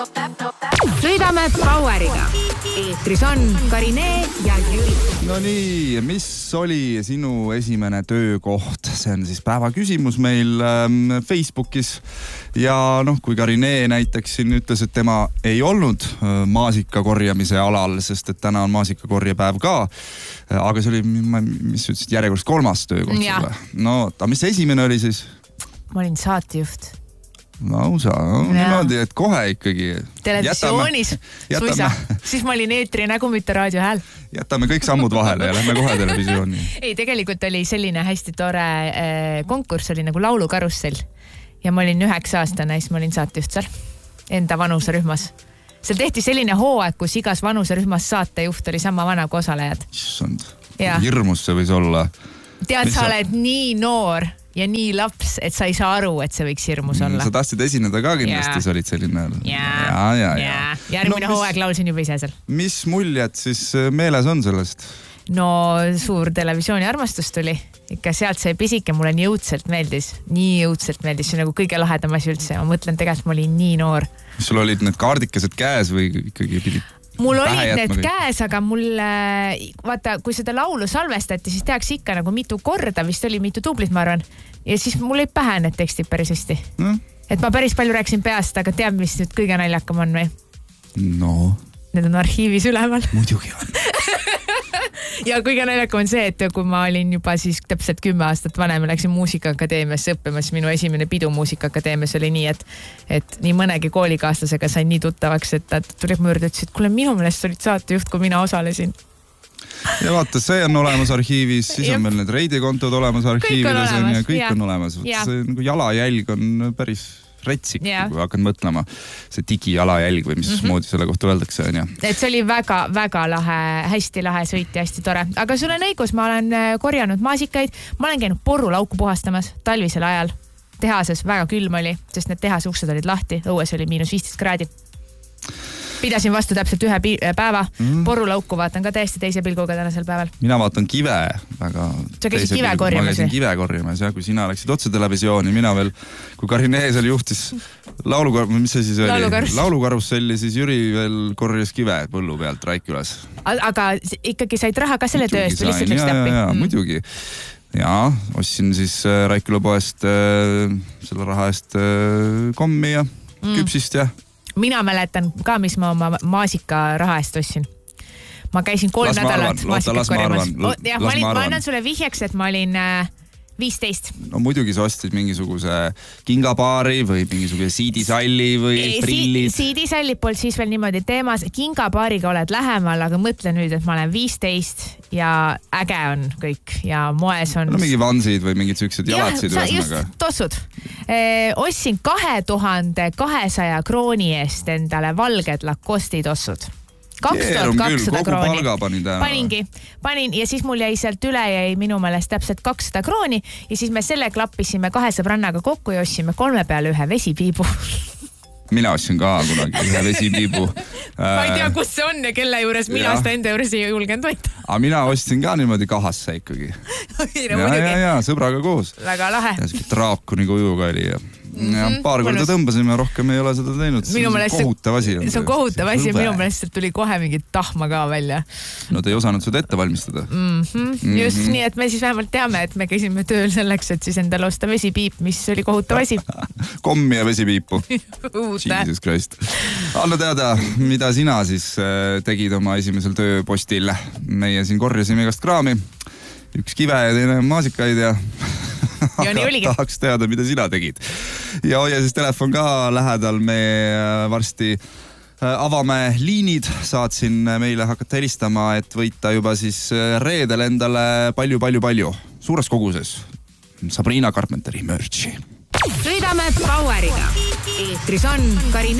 Sõidame Poweriga. Eetris on Karinee ja Jüri. No nii, mis oli sinu esimene töökoht? See on siis päeva küsimus meil Facebookis. Ja kui Karinee näiteks siin ütles, et tema ei olnud maasika korjamise alal, sest et täna on maasika korjepäev ka. Aga see oli, mis ütlesid, järjekorras 3. töökoht sulle. No, mis esimene oli siis? Ma olin saatejuht. Lausa, niimoodi, et kohe ikkagi. Televisioonis suisa. Siis ma olin eetri nägu, mitte raadiohääl. Jätame kõik sammud vahele ja lähme kohe televisiooni. Ei, tegelikult oli selline hästi tore konkurss, oli nagu laulukarussell. Ja ma olin 9-aastane, siis ma olin saatejuht seal enda vanuserühmas. Seal tehti selline hooaeg, kus igas vanuserühmas saatejuht oli sama vana kui osalejad. Issand, hirmus see võis olla. Tead, sa oled nii noor ja nii laps, et sa ei saa aru, et see võiks hirmus olla. Sa tahtsid esineda ka kindlasti, sa olid selline. Ja järgmine hooaeg laulsin juba ise seal. Mis muljed siis meeles on sellest? No suur televisiooni armastus tuli. Ikka sealt see pisike mulle nii õudselt meeldis. Nii õudselt meeldis. See on nagu kõige lahedam asi üldse. Ma mõtlen tegelikult, ma olin nii noor. Sul olid need kaardikesed käes või ikkagi pidid? Mul olid need käes, aga mul, vaata, kui seda laulu salvestati, siis tehakse ikka nagu mitu korda, vist oli mitu tublit, ma arvan. Ja siis mul ei pähe need tekstid päris hästi. Et ma päris palju rääksin peast, aga tead, mis nüüd kõige naljakam on või? No. Need on arhiivis üleval. Muidugi on. Ja kõige naljakam on see, et kui ma olin juba siis täpselt 10 aastat vanem, läksin muusikaakadeemiasse õppima, siis minu esimene pidu muusikaakadeemias oli nii, et nii mõnegi koolikaaslasega sain nii tuttavaks, et ta tulid mu juurde ja ütles, et kuule, minu meelest olid saatejuht, kui mina osalesin. Ja vaata, see on olemas arhiivis, siis on meil need reidikontod olemas arhiivides ja kõik on olemas. See nagu jalajälg on päris retsik, kui hakkan mõtlema. See digijalajälg või mis moodi selle kohta öeldakse. Et see oli väga lahe, hästi lahe sõit ja hästi tore. Aga sul on õigus, ma olen korjanud maasikaid. Ma olen käinud porulauku puhastamas talvisel ajal. Tehases väga külm oli, sest need tehase uksed olid lahti. Õues oli -15 kraadi. Pidasin vastu täpselt ühe päeva. Porulauku vaatan ka täiesti teise pilguga tänasel päeval. Mina vaatan kive. Sa käisid kive korjamas? Ma käisin kive korjamas, kui sina läksid otse televisiooni. Mina veel, kui Karinee seal juhtis mis see siis oli? Laulukarusselli, siis Jüri veel korjas kive põllu pealt Raikülas. Aga ikkagi said raha ka selle tööst või lihtsalt läks täppi? Ja, muidugi. Ja, ostsin siis Raiküla poest selle raha eest kommi ja küpsist ja mina mäletan ka, mis ma oma maasika raha eest ostsin. Ma käisin 3 nädalat maasikat korjamas. Ma annan sulle vihjeks, et ma olin 15. No muidugi sa ostsid mingisuguse kingapaari või mingisuguse siidisalli või prillid. Siidisalli poolt siis veel niimoodi teemas. Kingapaariga oled lähemal, aga mõtle nüüd, et ma olen 15 ja äge on kõik ja moes on... No mingi vansid või mingid süksed jalatsid. Just tossud. Ostsin 2200 krooni eest endale valged Lacoste tossud. 2200 krooni. Panin ja siis mul jäi sealt üle jäi minu meelest täpselt 200 krooni ja siis me selle klappisime 2 sõbrannaga kokku ja ostsime 3 peale ühe vesipiibu. Mina ostsin ka kunagi ühe vesipiibu. Ma ei tea, kus see on ja kelle juures, mina seda enda juures ei julgenud võita. Aga mina ostsin ka niimoodi kahasse ikkagi. Ja, sõbraga koos. Väga lahe. Ja see traakuni kujuga oli ja paar korda tõmbasime, rohkem ei ole seda teinud. See on kohutav asi. See on kohutav asi ja minu meelest tuli kohe mingit tahma ka välja. No te ei osanud seda ette valmistada. Just nii, et me siis vähemalt teame, et me käisime tööl selleks, et siis endale osta vesipiip, mis oli kohutav asi. Kommi ja vesipiipu. Jesus Christ. Anna teada, mida sina siis tegid oma esimesel tööpostil. Meie siin korjasime igast kraami. Üks kive ja teine maasikaid ja tahaks teada, mida sina tegid. Ja hoia siis telefon ka lähedal. Me varsti avame liinid. Saad siin meile hakata helistama, et võita juba siis reedel endale palju. Suures koguses. Sabrina Carpenteri merchi. Sõidame Poweriga. Eetris on Karinee.